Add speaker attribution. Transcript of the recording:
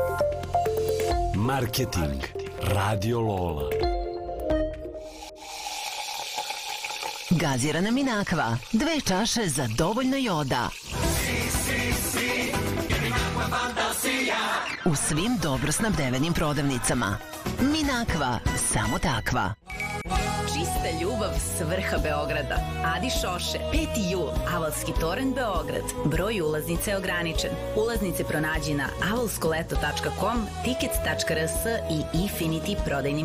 Speaker 1: Marketing Radio Lola.
Speaker 2: Gazirana Minakva, 2 čaše za dovoljno joda. U svim dobro snabdevenim prodavnicama. Minakva, samo takva.
Speaker 3: Čista ljubav s vrha Beograda. Adi Šoše, 5. jul, Avalski toren Beograd. Broj ulaznice je ograničen. Ulaznice pronađi na avalskoleto.com, tickets.rs i Infinity prodajnim